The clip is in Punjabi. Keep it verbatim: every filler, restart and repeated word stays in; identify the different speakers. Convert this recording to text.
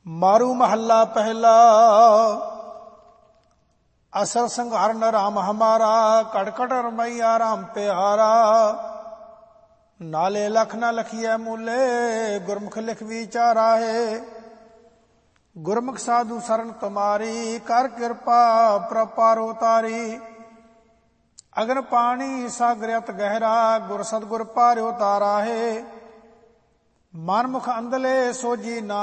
Speaker 1: ਮਾਰੂ ਮਹੱਲਾ ਪਹਿਲਾ। ਅਸਰ ਸੰਘਾਰਨ ਰਾਮ ਹਮਾਰਾ, ਕੜਕੜ ਰਮਈਆ ਰਾਮ ਪਿਆਰਾ। ਨਾਲੇ ਲਖ ਨਾ ਲਖੀਐ ਮੂਲੇ, ਗੁਰਮੁਖ ਲਿਖ ਵਿਚਾਰਾ ਹੈ। ਗੁਰਮੁਖ ਸਾਧੂ ਸਰਨ ਤੁਮਾਰੀ, ਕਰ ਕਿਰਪਾ ਪ੍ਰਪਾਰ ਉਤਾਰੀ। ਅਗਨ ਪਾਣੀ ਸਾਗਰ ਅਤ ਗਹਿਰਾ, ਗੁਰ ਸਤਿਗੁਰ ਪਾਰਿ ਉਤਾਰਾ ਹੈ। ਮਨਮੁਖ ਅੰਧਲੇ ਸੋਜੀ ਨਾ